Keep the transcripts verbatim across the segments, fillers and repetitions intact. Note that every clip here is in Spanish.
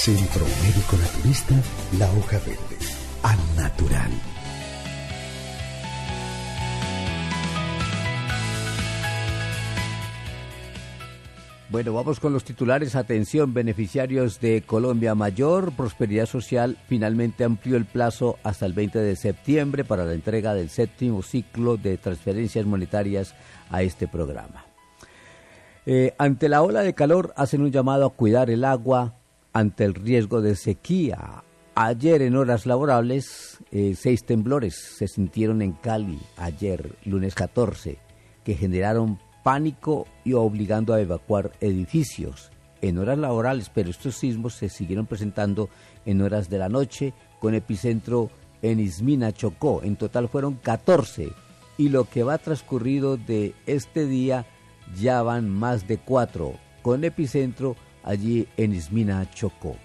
Centro Médico Naturista La Hoja Verde. Al natural. Bueno, vamos con los titulares. Atención, beneficiarios de Colombia Mayor. Prosperidad Social finalmente amplió el plazo hasta el veinte de septiembre para la entrega del séptimo ciclo de transferencias monetarias a este programa. Eh, ante la ola de calor, hacen un llamado a cuidar el agua ante el riesgo de sequía. Ayer, en horas laborables, eh, seis temblores se sintieron en Cali, ayer, lunes catorce, que generaron pánico y obligando a evacuar edificios en horas laborales, pero estos sismos se siguieron presentando en horas de la noche, con epicentro en Ismina, Chocó. En total fueron catorce, y lo que va transcurrido de este día ya van más de cuatro, con epicentro allí en Ismina, Chocó.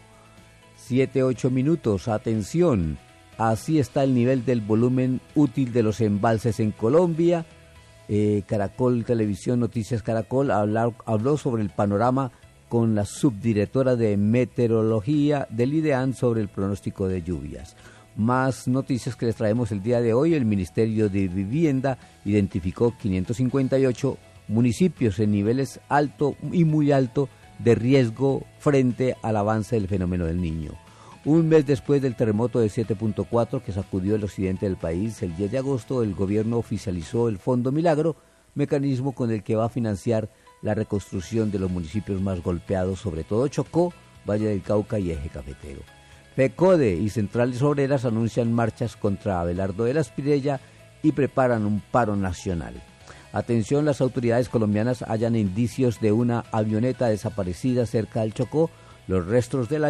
Siete, ocho minutos, atención, así está el nivel del volumen útil de los embalses en Colombia. Eh, Caracol Televisión, Noticias Caracol, habló, habló sobre el panorama con la subdirectora de Meteorología del IDEAN sobre el pronóstico de lluvias. Más noticias que les traemos el día de hoy. El Ministerio de Vivienda identificó quinientos cincuenta y ocho municipios en niveles alto y muy alto de riesgo frente al avance del fenómeno del Niño. Un mes después del terremoto de siete punto cuatro que sacudió el occidente del país, el diez de agosto el gobierno oficializó el Fondo Milagro, mecanismo con el que va a financiar la reconstrucción de los municipios más golpeados, sobre todo Chocó, Valle del Cauca y Eje Cafetero. FECODE y Centrales Obreras anuncian marchas contra Abelardo de la Espriella y preparan un paro nacional. Atención, las autoridades colombianas hallan indicios de una avioneta desaparecida cerca del Chocó. Los restos de la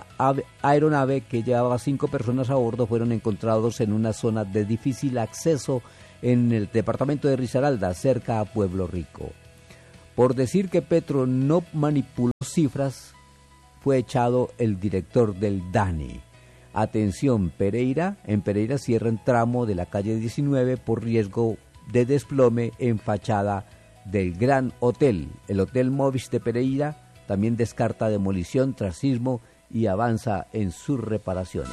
aeronave, que llevaba cinco personas a bordo, fueron encontrados en una zona de difícil acceso en el departamento de Risaralda, cerca a Pueblo Rico. Por decir que Petro no manipuló cifras, fue echado el director del DANE. Atención, Pereira. En Pereira cierran tramo de la calle diecinueve por riesgo de desplome en fachada del Gran Hotel. El Hotel Movis de Pereira también descarta demolición tras sismo y avanza en sus reparaciones.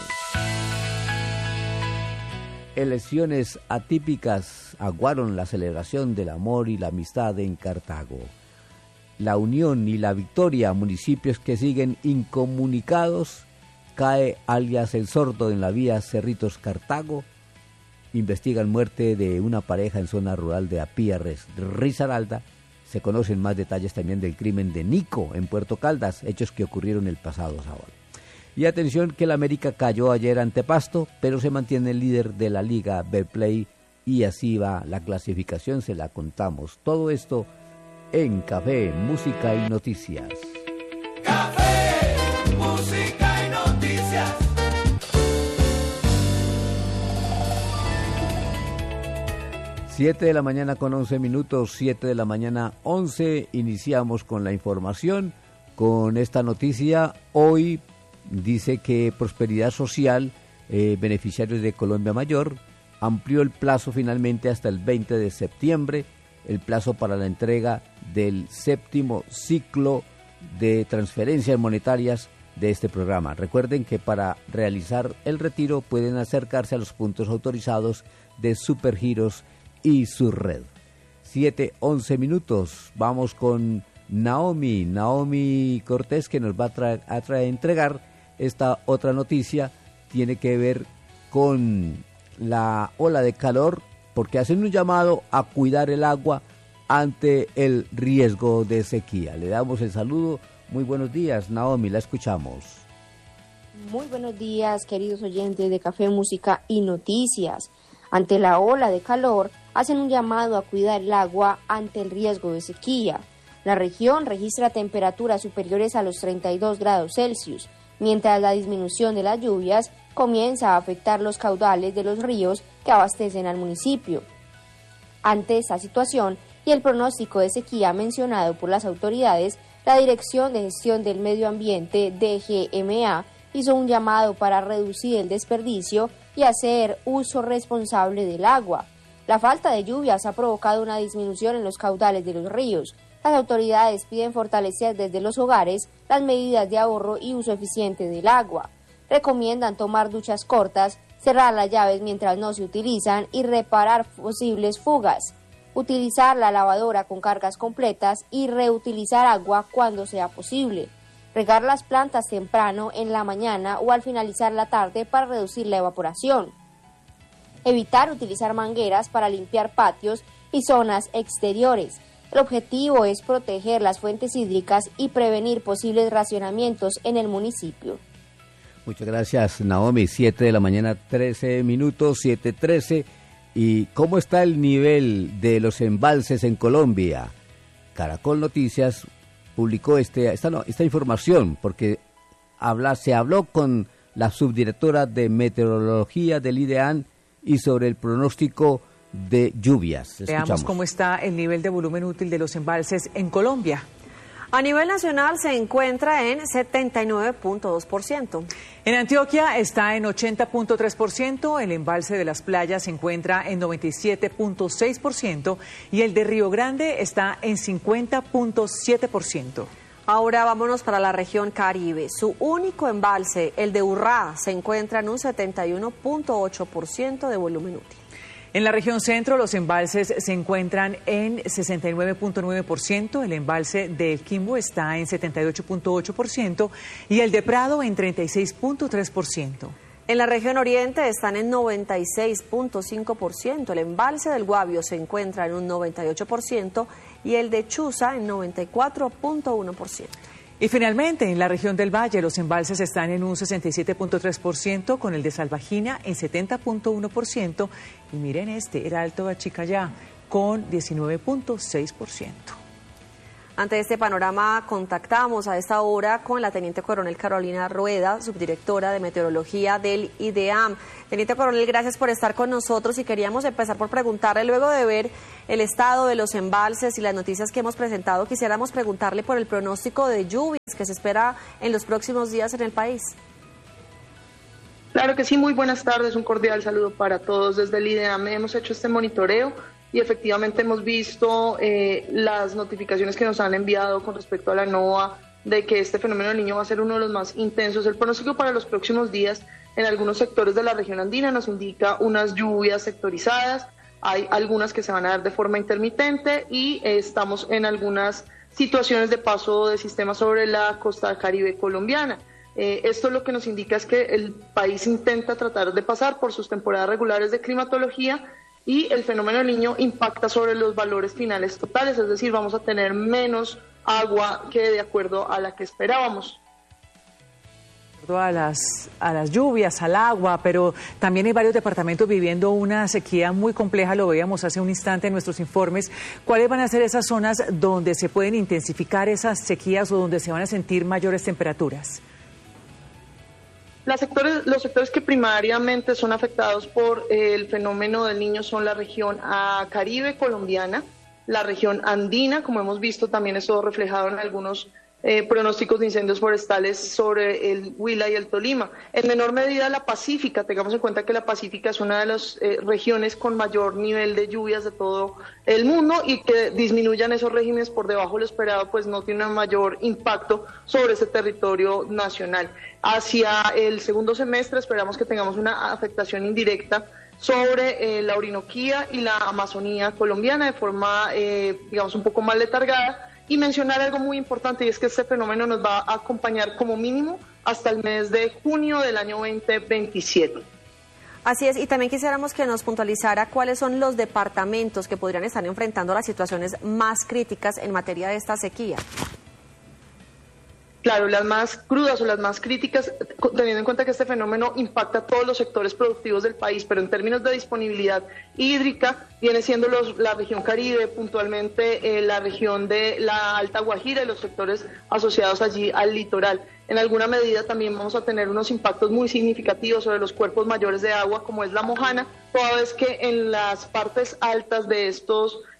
Elecciones atípicas aguaron la celebración del amor y la amistad en Cartago. La Unión y la Victoria, municipios que siguen incomunicados. Cae alias El Sordo en la vía Cerritos Cartago. Investigan muerte de una pareja en zona rural de Apíarres, Risaralda. Se conocen más detalles también del crimen de Nico en Puerto Caldas, hechos que ocurrieron el pasado sábado. Y atención que el América cayó ayer ante Pasto, pero se mantiene el líder de la Liga Betplay y así va la clasificación, se la contamos. Todo esto en Café, Música y Noticias. Café, Música y Noticias. siete de la mañana con once minutos, siete de la mañana once, iniciamos con la información, con esta noticia. Hoy dice que Prosperidad Social, eh, beneficiarios de Colombia Mayor, amplió el plazo finalmente hasta el veinte de septiembre, el plazo para la entrega del séptimo ciclo de transferencias monetarias de este programa. Recuerden que para realizar el retiro pueden acercarse a los puntos autorizados de Supergiros y su red. siete, once minutos. Vamos con Naomi, Naomi Cortés, que nos va a, traer, a traer, entregar esta otra noticia. Tiene que ver con la ola de calor, porque hacen un llamado a cuidar el agua ante el riesgo de sequía. Le damos el saludo. Muy buenos días, Naomi, la escuchamos. Muy buenos días, queridos oyentes de Café, Música y Noticias. Ante la ola de calor, hacen un llamado a cuidar el agua ante el riesgo de sequía. La región registra temperaturas superiores a los treinta y dos grados Celsius, mientras la disminución de las lluvias comienza a afectar los caudales de los ríos que abastecen al municipio. Ante esta situación y el pronóstico de sequía mencionado por las autoridades, la Dirección de Gestión del Medio Ambiente, D G M A, hizo un llamado para reducir el desperdicio y hacer uso responsable del agua. La falta de lluvias ha provocado una disminución en los caudales de los ríos, Las autoridades piden fortalecer desde los hogares las medidas de ahorro y uso eficiente del agua. Recomiendan tomar duchas cortas, cerrar las llaves mientras no se utilizan y reparar posibles fugas. Utilizar la lavadora con cargas completas y reutilizar agua cuando sea posible. Regar las plantas temprano en la mañana o al finalizar la tarde para reducir la evaporación. Evitar utilizar mangueras para limpiar patios y zonas exteriores. El objetivo es proteger las fuentes hídricas y prevenir posibles racionamientos en el municipio. Muchas gracias, Naomi. siete de la mañana, trece minutos, siete trece. ¿Y cómo está el nivel de los embalses en Colombia? Caracol Noticias publicó este, esta, no, esta información porque habla, se habló con la subdirectora de meteorología del IDEAM y sobre el pronóstico de lluvias. Escuchamos. Veamos cómo está el nivel de volumen útil de los embalses en Colombia. A nivel nacional se encuentra en setenta y nueve punto dos por ciento. En Antioquia está en ochenta punto tres por ciento, el embalse de las playas se encuentra en noventa y siete punto seis por ciento y el de Río Grande está en cincuenta punto siete por ciento. Ahora vámonos para la región Caribe. Su único embalse, el de Urrá, se encuentra en un setenta y uno punto ocho por ciento de volumen útil. En la región centro, los embalses se encuentran en sesenta y nueve punto nueve por ciento, el embalse de El Quimbo está en setenta y ocho punto ocho por ciento y el de Prado en treinta y seis punto tres por ciento. En la región oriente están en noventa y seis punto cinco por ciento, el embalse del Guavio se encuentra en un noventa y ocho por ciento y el de Chuza en noventa y cuatro punto uno por ciento. Y finalmente, en la región del Valle, los embalses están en un sesenta y siete punto tres por ciento, con el de Salvajina en setenta punto uno por ciento. Y miren este, el Alto Bachicayá, con diecinueve punto seis por ciento. Ante este panorama, contactamos a esta hora con la Teniente Coronel Carolina Rueda, subdirectora de Meteorología del IDEAM. Teniente Coronel, gracias por estar con nosotros y queríamos empezar por preguntarle, luego de ver el estado de los embalses y las noticias que hemos presentado, quisiéramos preguntarle por el pronóstico de lluvias que se espera en los próximos días en el país. Claro que sí, muy buenas tardes, un cordial saludo para todos. Desde el IDEAM hemos hecho este monitoreo y efectivamente hemos visto eh, las notificaciones que nos han enviado con respecto a la NOAA de que este fenómeno del Niño va a ser uno de los más intensos. El pronóstico para los próximos días en algunos sectores de la región andina nos indica unas lluvias sectorizadas, hay algunas que se van a dar de forma intermitente y eh, estamos en algunas situaciones de paso de sistema sobre la costa caribe colombiana. Eh, esto lo que nos indica es que el país intenta tratar de pasar por sus temporadas regulares de climatología y el fenómeno del Niño impacta sobre los valores finales totales, es decir, vamos a tener menos agua que de acuerdo a la que esperábamos. A las, a las lluvias, al agua, pero también hay varios departamentos viviendo una sequía muy compleja, lo veíamos hace un instante en nuestros informes. ¿Cuáles van a ser esas zonas donde se pueden intensificar esas sequías o donde se van a sentir mayores temperaturas? Las sectores, los sectores que primariamente son afectados por el fenómeno del Niño son la región a Caribe colombiana, la región andina, como hemos visto también eso reflejado en algunos eh, pronósticos de incendios forestales sobre el Huila y el Tolima. En menor medida la Pacífica, tengamos en cuenta que la Pacífica es una de las eh, regiones con mayor nivel de lluvias de todo el mundo y que disminuyan esos regímenes por debajo de lo esperado pues no tiene un mayor impacto sobre ese territorio nacional. Hacia el segundo semestre esperamos que tengamos una afectación indirecta sobre eh, la Orinoquía y la Amazonía colombiana de forma, eh, digamos, un poco más letargada. Y mencionar algo muy importante, y es que este fenómeno nos va a acompañar como mínimo hasta el mes de junio del año veinte veintisiete. Así es, y también quisiéramos que nos puntualizara cuáles son los departamentos que podrían estar enfrentando las situaciones más críticas en materia de esta sequía. Claro, las más crudas o las más críticas, teniendo en cuenta que este fenómeno impacta a todos los sectores productivos del país, pero en términos de disponibilidad hídrica, viene siendo los, la región Caribe, puntualmente eh, la región de la Alta Guajira y los sectores asociados allí al litoral. En alguna medida también vamos a tener unos impactos muy significativos sobre los cuerpos mayores de agua, como es la Mojana, toda vez que en las partes altas de estos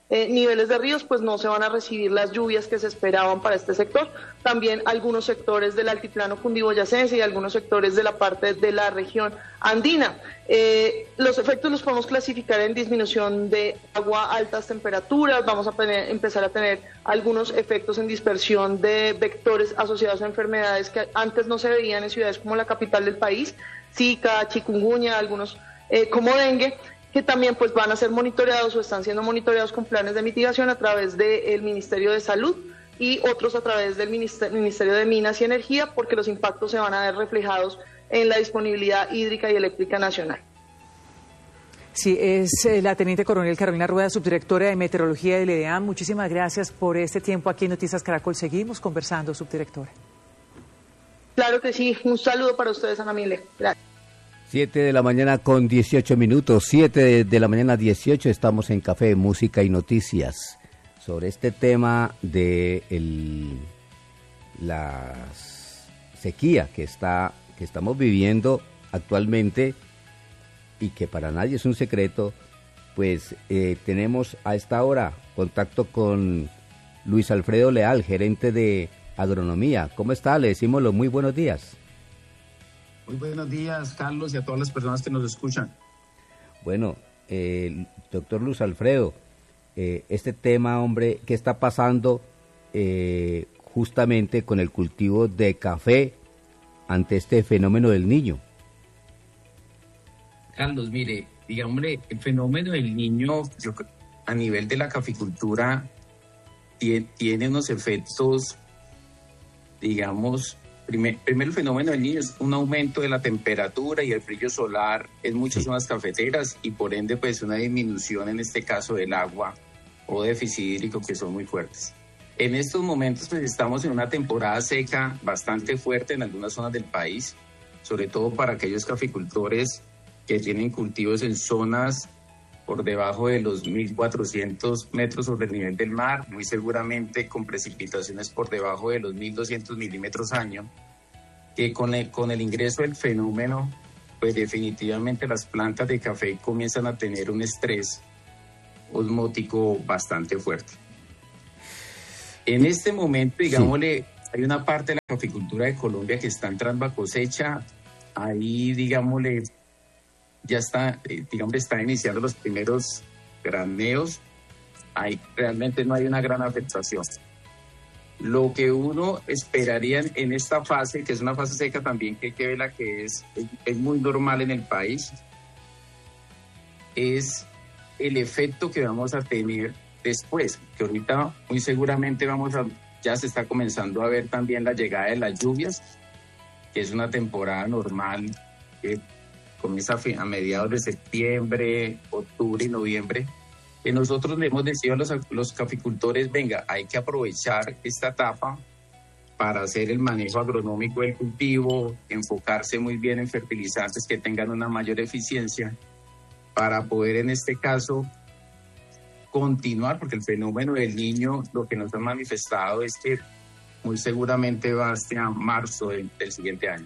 eh, niveles de ríos, pues no se van a recibir las lluvias que se esperaban para este sector. También algunos sectores del altiplano cundiboyacense y algunos sectores de la parte de la región andina. Eh, los efectos los podemos clasificar en disminución de agua, altas temperaturas, vamos a tener, empezar a tener algunos efectos en dispersión de vectores asociados a enfermedades que antes no se veían en ciudades como la capital del país, Zika, chikungunya, algunos eh, como dengue, que también pues van a ser monitoreados o están siendo monitoreados con planes de mitigación a través del Ministerio de Salud y otros a través del Ministerio de Minas y Energía, porque los impactos se van a ver reflejados en la disponibilidad hídrica y eléctrica nacional. Sí, es eh, la Teniente Coronel Carolina Rueda, subdirectora de Meteorología del I D E A M. Muchísimas gracias por este tiempo aquí en Noticias Caracol. Seguimos conversando, subdirectora. Claro que sí. Un saludo para ustedes, Ana Mile. Gracias. Siete de la mañana con dieciocho minutos. Siete de la mañana dieciocho. Estamos en Café, Música y Noticias. Sobre este tema de el, la sequía que, está, que estamos viviendo actualmente y que para nadie es un secreto, pues eh, tenemos a esta hora contacto con Luis Alfredo Leal, gerente de Agronomía. ¿Cómo está? Le decimos los muy buenos días. Muy buenos días, Carlos, y a todas las personas que nos escuchan. Bueno, eh, doctor Luis Alfredo, eh, este tema, hombre, ¿qué está pasando eh, justamente con el cultivo de café ante este fenómeno del Niño? Carlos, mire, digamos, el fenómeno del Niño, yo, a nivel de la caficultura, tiene, tiene unos efectos, digamos, primer, primero el fenómeno del Niño es un aumento de la temperatura y el brillo solar en muchas zonas cafeteras y por ende pues una disminución en este caso del agua o déficit hídrico que son muy fuertes. En estos momentos pues estamos en una temporada seca bastante fuerte en algunas zonas del país, sobre todo para aquellos caficultores que tienen cultivos en zonas por debajo de los mil cuatrocientos metros sobre el nivel del mar, muy seguramente con precipitaciones por debajo de los mil doscientos milímetros año, que con el, con el ingreso del fenómeno, pues definitivamente las plantas de café comienzan a tener un estrés osmótico bastante fuerte. En este momento, digámosle, sí, hay una parte de la caficultura de Colombia que está entrando a cosecha, ahí, digámosle, ya está, eh, digamos, está iniciando los primeros graneos, ahí realmente no hay una gran afectación. Lo que uno esperaría en esta fase, que es una fase seca también, que hay que ver la que es, es, es muy normal en el país, es el efecto que vamos a tener después, que ahorita muy seguramente vamos a, ya se está comenzando a ver también la llegada de las lluvias, que es una temporada normal, que comienza a mediados de septiembre, octubre y noviembre, que nosotros le hemos decidido a los, los caficultores, venga, hay que aprovechar esta etapa para hacer el manejo agronómico del cultivo, enfocarse muy bien en fertilizantes que tengan una mayor eficiencia, para poder en este caso continuar, porque el fenómeno del Niño lo que nos ha manifestado es que muy seguramente va hasta marzo del, del siguiente año.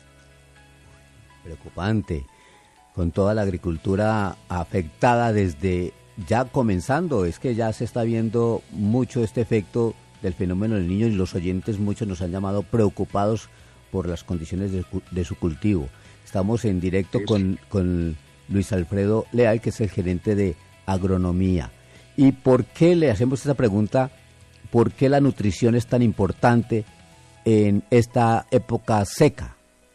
Preocupante, con toda la agricultura afectada desde ya comenzando, es que ya se está viendo mucho este efecto del fenómeno del Niño y los oyentes muchos nos han llamado preocupados por las condiciones de, de su cultivo. Estamos en directo sí, con, sí. con Luis Alfredo Leal, que es el gerente de Agronomía. ¿Y por qué le hacemos esta pregunta? ¿Por qué la nutrición es tan importante en esta época seca?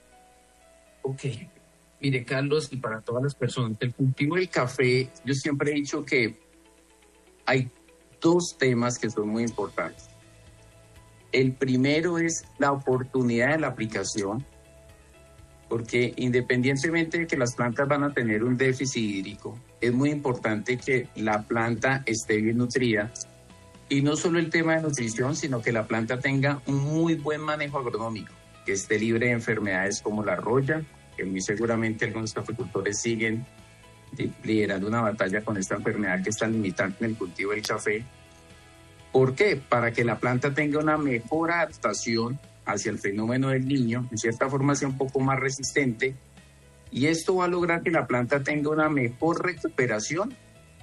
Ok, mire Carlos, y para todas las personas, el cultivo del café, yo siempre he dicho que hay dos temas que son muy importantes. El primero es la oportunidad de la aplicación, porque independientemente de que las plantas van a tener un déficit hídrico, es muy importante que la planta esté bien nutrida, y no solo el tema de nutrición, sino que la planta tenga un muy buen manejo agronómico, que esté libre de enfermedades como la roya, que muy seguramente algunos caficultores siguen liderando una batalla con esta enfermedad que es tan limitante en el cultivo del café. ¿Por qué? Para que la planta tenga una mejor adaptación hacia el fenómeno del Niño, en cierta forma sea un poco más resistente, y esto va a lograr que la planta tenga una mejor recuperación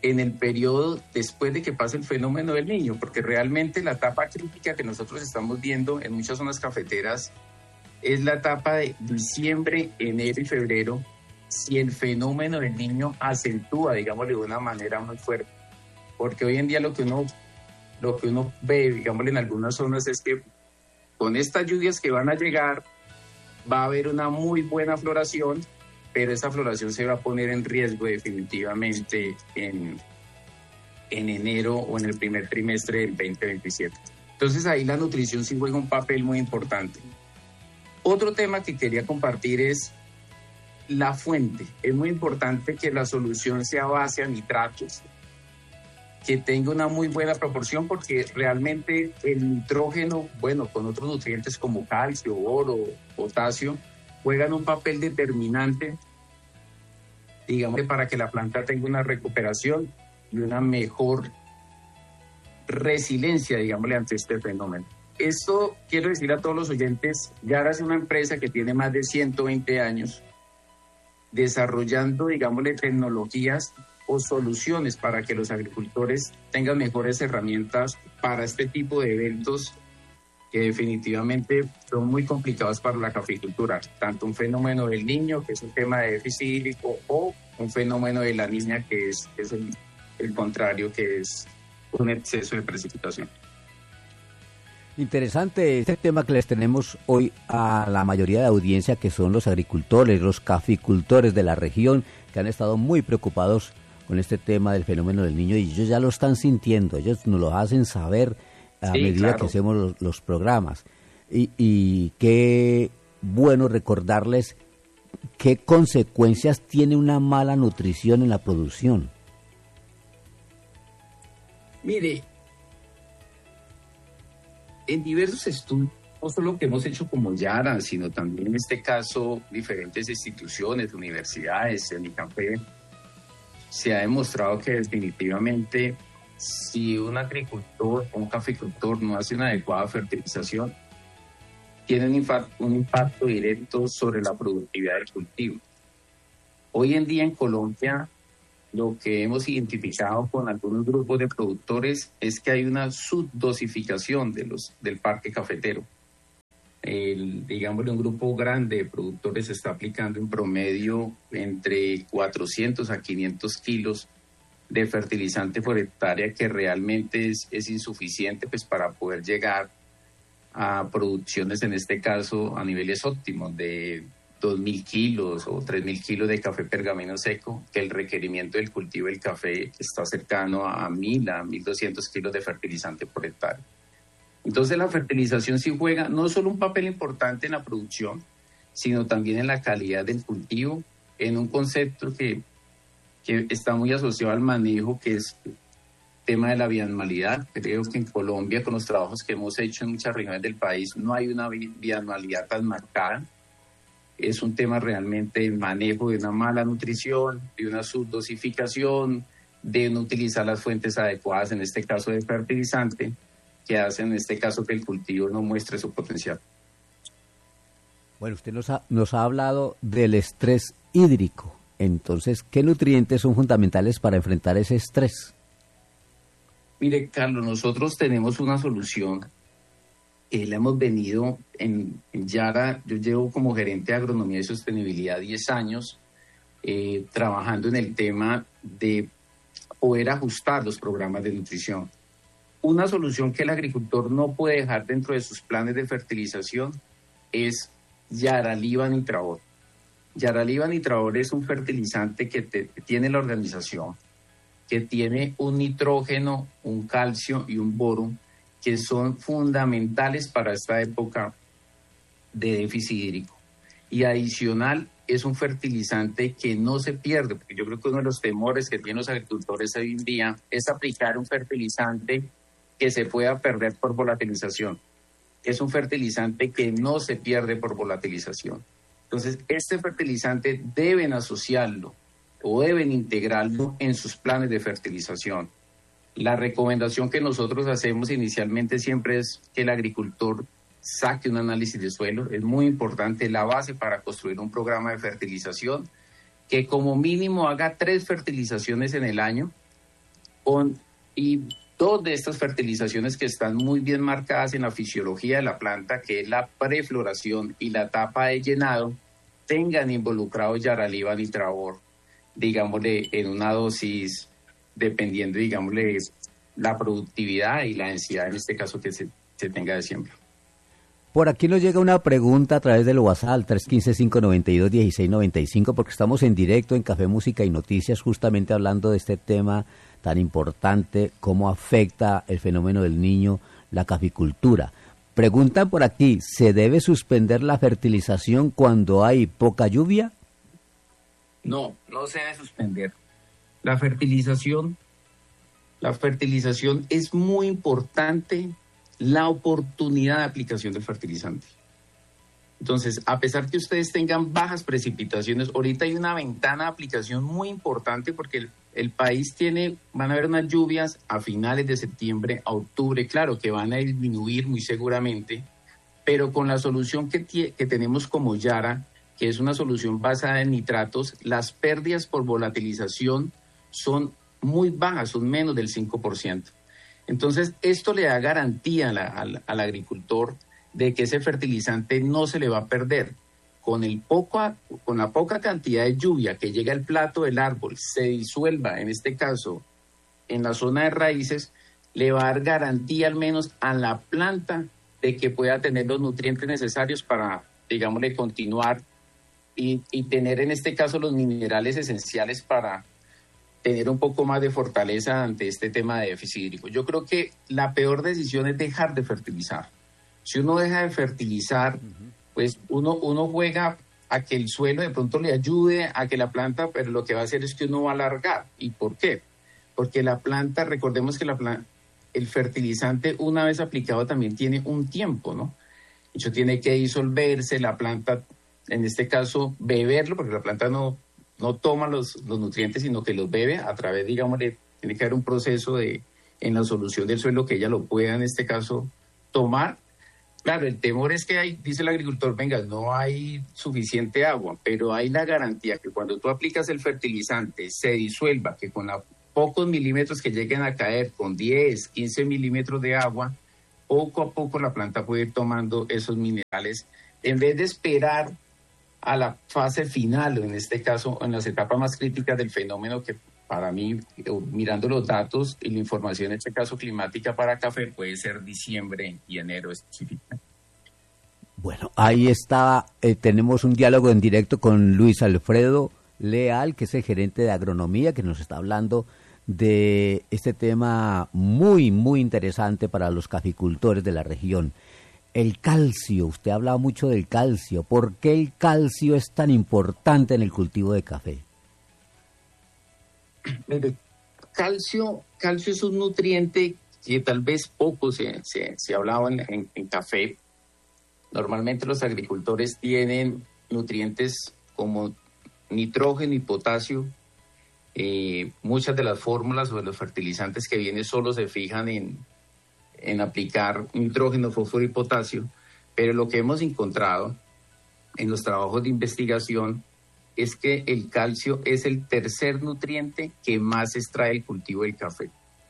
en el periodo después de que pase el fenómeno del Niño, porque realmente la etapa crítica que nosotros estamos viendo en muchas zonas cafeteras es la etapa de diciembre, enero y febrero, si el fenómeno del Niño acentúa, digámosle, de una manera muy fuerte. Porque hoy en día lo que uno, lo que uno ve, digámosle, en algunas zonas es que con estas lluvias que van a llegar va a haber una muy buena floración, pero esa floración se va a poner en riesgo definitivamente en, en enero o en el primer trimestre del veinte veintisiete. Entonces ahí la nutrición sí juega un papel muy importante. Otro tema que quería compartir es la fuente. Es muy importante que la solución sea base a nitratos, que tenga una muy buena proporción, porque realmente el nitrógeno, bueno, con otros nutrientes como calcio, oro, potasio, juegan un papel determinante, digamos, para que la planta tenga una recuperación y una mejor resiliencia, digámosle, ante este fenómeno. Esto quiero decir a todos los oyentes, Yara es una empresa que tiene más de ciento veinte años desarrollando, digámosle, tecnologías o soluciones para que los agricultores tengan mejores herramientas para este tipo de eventos que definitivamente son muy complicados para la caficultura, tanto un fenómeno del Niño, que es un tema de déficit hídrico, o un fenómeno de la Niña, que es, es el, el contrario, que es un exceso de precipitación. Interesante este tema que les tenemos hoy a la mayoría de audiencia, que son los agricultores, los caficultores de la región, que han estado muy preocupados con este tema del fenómeno del Niño, y ellos ya lo están sintiendo, ellos nos lo hacen saber a sí, medida claro. que hacemos los, los programas. Y, y qué bueno recordarles qué consecuencias tiene una mala nutrición en la producción. Mire, en diversos estudios, no solo que hemos hecho como Yara, sino también en este caso diferentes instituciones, universidades, en ICAFE, se ha demostrado que definitivamente si un agricultor o un caficultor no hace una adecuada fertilización, tiene un impacto, un impacto directo sobre la productividad del cultivo. Hoy en día en Colombia, lo que hemos identificado con algunos grupos de productores es que hay una subdosificación de los, del parque cafetero. El, digámosle, un grupo grande de productores está aplicando en promedio entre cuatrocientos a quinientos kilos de fertilizante por hectárea, que realmente es, es insuficiente pues, para poder llegar a producciones, en este caso, a niveles óptimos de dos mil kilos o tres mil kilos de café pergamino seco, que el requerimiento del cultivo del café está cercano a mil a mil doscientos kilos de fertilizante por hectárea. Entonces la fertilización sí juega no solo un papel importante en la producción, sino también en la calidad del cultivo, en un concepto que, que está muy asociado al manejo, que es el tema de la bianualidad. Creo que en Colombia, con los trabajos que hemos hecho en muchas regiones del país, no hay una bianualidad tan marcada. Es un tema realmente de manejo de una mala nutrición, de una subdosificación, de no utilizar las fuentes adecuadas, en este caso de fertilizante, que hacen en este caso que el cultivo no muestre su potencial. Bueno, usted nos ha, nos ha hablado del estrés hídrico. Entonces, ¿qué nutrientes son fundamentales para enfrentar ese estrés? Mire, Carlos, nosotros tenemos una solución que le hemos venido en, en Yara. Yo llevo como gerente de agronomía y sostenibilidad diez años eh, trabajando en el tema de poder ajustar los programas de nutrición. Una solución que el agricultor no puede dejar dentro de sus planes de fertilización es Yaraliva Nitrabor. Yaraliva Nitrabor es un fertilizante que, te, que tiene la organización, que tiene un nitrógeno, un calcio y un boro, que son fundamentales para esta época de déficit hídrico. Y adicional, es un fertilizante que no se pierde, porque yo creo que uno de los temores que tienen los agricultores hoy en día es aplicar un fertilizante que se pueda perder por volatilización. Es un fertilizante que no se pierde por volatilización. Entonces, este fertilizante deben asociarlo o deben integrarlo en sus planes de fertilización. La recomendación que nosotros hacemos inicialmente siempre es que el agricultor saque un análisis de suelo. Es muy importante la base para construir un programa de fertilización, que como mínimo haga tres fertilizaciones en el año con, y dos de estas fertilizaciones que están muy bien marcadas en la fisiología de la planta, que es la prefloración y la etapa de llenado, tengan involucrado Yaraliva Nitravor, digámosle, en una dosis, dependiendo, digámosle, la productividad y la densidad, en este caso, que se, se tenga de siembra. Por aquí nos llega una pregunta a través del WhatsApp, tres uno cinco, cinco nueve dos, uno seis nueve cinco, porque estamos en directo en Café, Música y Noticias, justamente hablando de este tema tan importante, cómo afecta el fenómeno del niño la caficultura. Preguntan por aquí, ¿se debe suspender la fertilización cuando hay poca lluvia? No, no se debe suspender. La fertilización, la fertilización es muy importante, la oportunidad de aplicación del fertilizante. Entonces, a pesar que ustedes tengan bajas precipitaciones, ahorita hay una ventana de aplicación muy importante porque el, el país tiene, van a haber unas lluvias a finales de septiembre a octubre, claro, que van a disminuir muy seguramente, pero con la solución que, que tenemos como Yara, que es una solución basada en nitratos, las pérdidas por volatilización son muy bajas, son menos del cinco por ciento. Entonces, esto le da garantía a la, al, al agricultor de que ese fertilizante no se le va a perder. Con, el poco, con la poca cantidad de lluvia que llega al plato del árbol, se disuelva, en este caso, en la zona de raíces, le va a dar garantía al menos a la planta de que pueda tener los nutrientes necesarios para, digámosle, continuar y, y tener en este caso los minerales esenciales para tener un poco más de fortaleza ante este tema de déficit hídrico. Yo creo que la peor decisión es dejar de fertilizar. Si uno deja de fertilizar, pues uno, uno juega a que el suelo de pronto le ayude a que la planta, pero lo que va a hacer es que uno va a alargar. ¿Y por qué? Porque la planta, recordemos que la planta, el fertilizante una vez aplicado también tiene un tiempo, ¿no? Eso tiene que disolverse, la planta, en este caso, beberlo, porque la planta no... no toma los, los nutrientes, sino que los bebe a través, digamos, de, tiene que haber un proceso de, en la solución del suelo que ella lo pueda, en este caso, tomar. Claro, el temor es que hay, dice el agricultor, venga, no hay suficiente agua, pero hay la garantía que cuando tú aplicas el fertilizante se disuelva, que con la, pocos milímetros que lleguen a caer, con diez, quince milímetros de agua, poco a poco la planta puede ir tomando esos minerales, en vez de esperar a la fase final, o en este caso, en las etapas más críticas del fenómeno, que para mí, mirando los datos y la información, en este caso climática para café, puede ser diciembre y enero específicamente. Bueno, ahí está, eh, tenemos un diálogo en directo con Luis Alfredo Leal, que es el gerente de agronomía, que nos está hablando de este tema muy, muy interesante para los caficultores de la región. El calcio, usted ha hablado mucho del calcio. ¿Por qué el calcio es tan importante en el cultivo de café? Mire, calcio, calcio es un nutriente que tal vez poco se, se, se ha hablado en, en, en café. Normalmente los agricultores tienen nutrientes como nitrógeno y potasio. Eh, muchas de las fórmulas o de los fertilizantes que vienen solo se fijan en en aplicar nitrógeno, fósforo y potasio, pero lo que hemos encontrado en los trabajos de investigación es que el calcio es el tercer nutriente que más extrae el cultivo del café.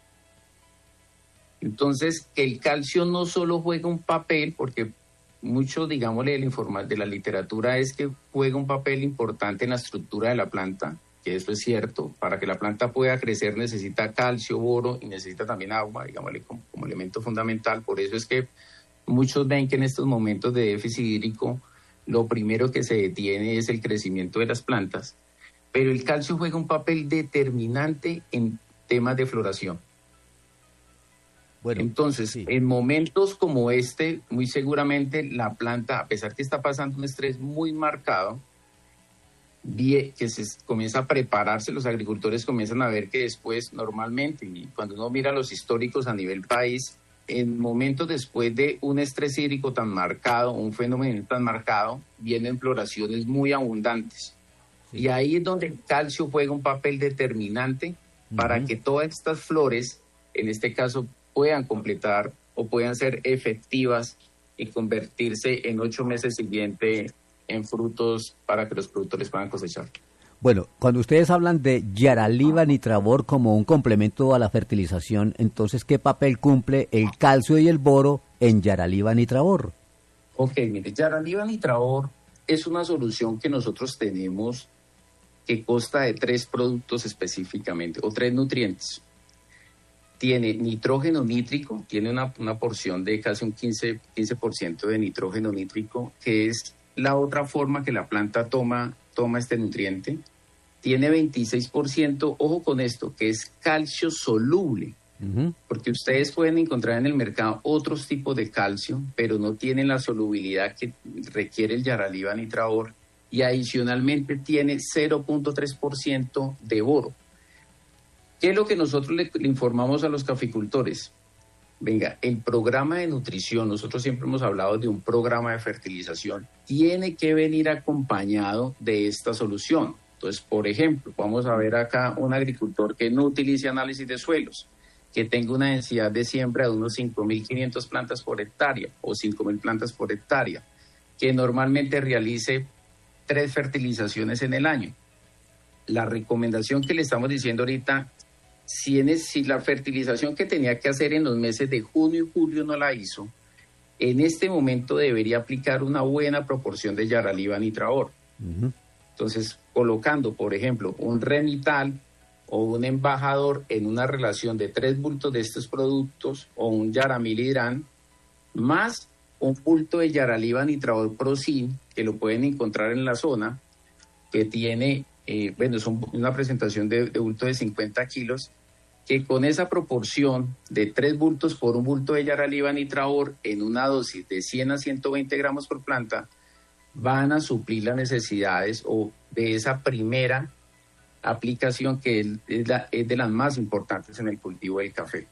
Entonces, el calcio no solo juega un papel, porque mucho, digámosle, de la, informa- de la literatura es que juega un papel importante en la estructura de la planta, que eso es cierto. Para que la planta pueda crecer necesita calcio, boro y necesita también agua, digámosle, como, como elemento fundamental. Por eso es que muchos ven que en estos momentos de déficit hídrico lo primero que se detiene es el crecimiento de las plantas, pero el calcio juega un papel determinante en temas de floración. Bueno, entonces, sí. En momentos como este, muy seguramente la planta, a pesar que está pasando un estrés muy marcado, que se comienza a prepararse, los agricultores comienzan a ver que después normalmente, y cuando uno mira los históricos a nivel país, en momentos después de un estrés hídrico tan marcado, un fenómeno tan marcado, vienen floraciones muy abundantes. Sí. Y ahí es donde el calcio juega un papel determinante uh-huh. para que todas estas flores, en este caso, puedan completar o puedan ser efectivas y convertirse en ocho meses siguientes en frutos para que los productores puedan cosechar. Bueno, cuando ustedes hablan de Yaraliva Nitrabor como un complemento a la fertilización, entonces, ¿qué papel cumple el calcio y el boro en Yaraliva Nitrabor? Ok, mire, Yaraliva Nitrabor es una solución que nosotros tenemos que consta de tres productos específicamente, o tres nutrientes. Tiene nitrógeno nítrico, tiene una, una porción de casi un quince, quince por ciento de nitrógeno nítrico, que es la otra forma que la planta toma, toma este nutriente. Tiene veintiséis por ciento, ojo con esto, que es calcio soluble, uh-huh. porque ustedes pueden encontrar en el mercado otros tipos de calcio, pero no tienen la solubilidad que requiere el Yaraliva Nitrabor, y adicionalmente tiene cero punto tres por ciento de boro. ¿Qué es lo que nosotros le, le informamos a los caficultores? Venga, el programa de nutrición, nosotros siempre hemos hablado de un programa de fertilización, tiene que venir acompañado de esta solución. Entonces, por ejemplo, vamos a ver acá un agricultor que no utilice análisis de suelos, que tenga una densidad de siembra de unos cinco mil quinientas plantas por hectárea o cinco mil plantas por hectárea, que normalmente realice tres fertilizaciones en el año. La recomendación que le estamos diciendo ahorita, si, en es, si la fertilización que tenía que hacer en los meses de junio y julio no la hizo, en este momento debería aplicar una buena proporción de Yaraliva Nitrabor. Uh-huh. Entonces, colocando, por ejemplo, un Remital o un embajador en una relación de tres bultos de estos productos o un Yaramil Hidran, más un bulto de Yaraliva Nitrabor Procin, que lo pueden encontrar en la zona, que tiene, eh, bueno, es un, una presentación de, de bulto de cincuenta kilos, que con esa proporción de tres bultos por un bulto de Yaraliva Nitrabor en una dosis de cien a ciento veinte gramos por planta, van a suplir las necesidades o de esa primera aplicación que es, es, la, es de las más importantes en el cultivo del café.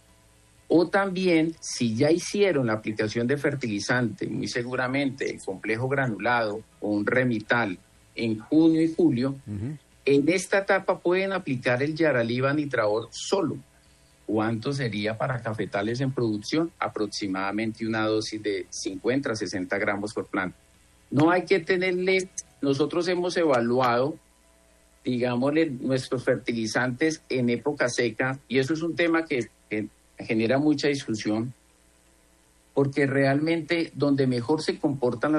O también, si ya hicieron la aplicación de fertilizante, muy seguramente el complejo granulado o un Remital en junio y julio, uh-huh. en esta etapa pueden aplicar el Yaraliva Nitrabor solo. ¿Cuánto sería para cafetales en producción? Aproximadamente una dosis de cincuenta a sesenta gramos por planta. No hay que tenerle, nosotros hemos evaluado, digámosle, nuestros fertilizantes en época seca, y eso es un tema que, que genera mucha discusión, porque realmente donde mejor se comportan las